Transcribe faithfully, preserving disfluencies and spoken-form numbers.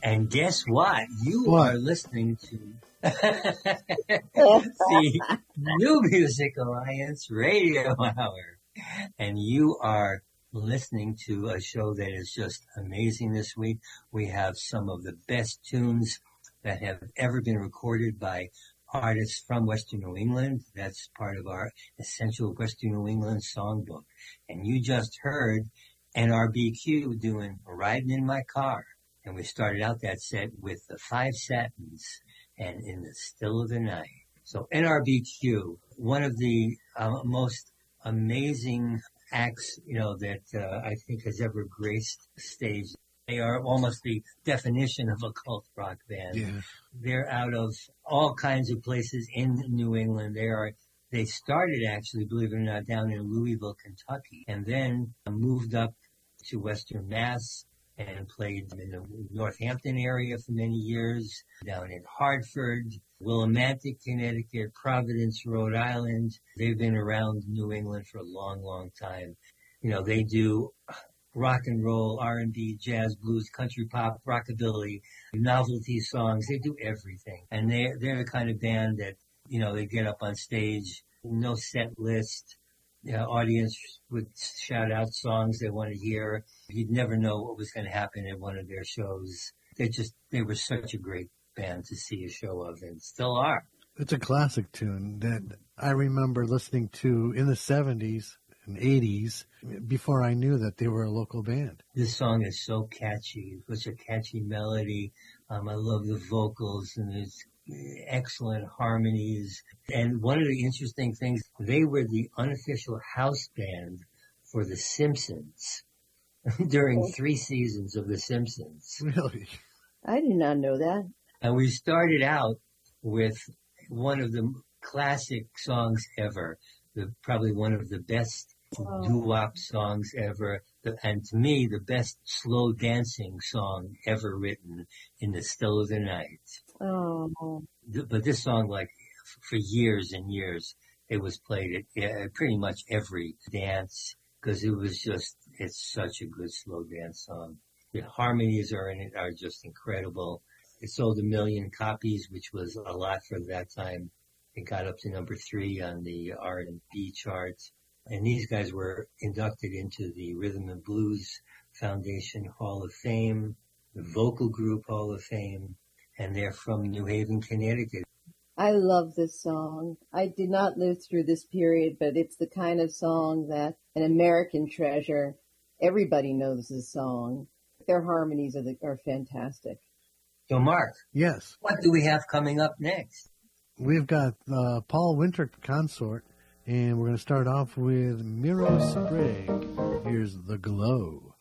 And guess what? You What? are listening to the New Music Alliance Radio Hour. And you are listening to a show that is just amazing this week. We have some of the best tunes that have ever been recorded by artists from Western New England. That's part of our Essential Western New England Songbook. And you just heard N R B Q doing Riding in My Car. And we started out that set with the Five Satins and In the Still of the Night. So N R B Q, one of the uh, most amazing acts, you know, that uh, I think has ever graced the stage. They are almost the definition of a cult rock band. Yeah. They're out of all kinds of places in New England. They are, they started actually, believe it or not, down in Louisville, Kentucky, and then moved up to Western Mass and played in the Northampton area for many years, down in Hartford, Willimantic, Connecticut, Providence, Rhode Island. They've been around New England for a long, long time. You know, they do rock and roll, R and B, jazz, blues, country pop, rockabilly, novelty songs. They do everything. And they're, they're the kind of band that, you know, they get up on stage, no set list. The audience would shout out songs they want to hear. You'd never know what was going to happen at one of their shows. They just, they were such a great band to see a show of, and still are. It's a classic tune that I remember listening to in the seventies and eighties before I knew that they were a local band. This song is so catchy. It's a catchy melody. Um, I love the vocals, and there's excellent harmonies. And one of the interesting things, they were the unofficial house band for The Simpsons during three seasons of The Simpsons. Really? I did not know that. And we started out with one of the classic songs ever, the, probably one of the best Oh. doo-wop songs ever, the, and to me, the best slow dancing song ever written, In the Still of the Night. Oh. But this song, like, for years and years, it was played at uh, pretty much every dance, because it was just, it's such a good slow dance song. The harmonies are in it are just incredible. It sold a million copies, which was a lot for that time. It got up to number three on the R and B charts. And these guys were inducted into the Rhythm and Blues Foundation Hall of Fame, the Vocal Group Hall of Fame, and they're from New Haven, Connecticut. I love this song. I did not live through this period, but it's the kind of song that an American treasure. Everybody knows this song. Their harmonies are, the, are fantastic. So, Mark. Yes. What do we have coming up next? We've got uh, Paul Winter Consort, and we're going to start off with Miro Sprague. Here's The Glow.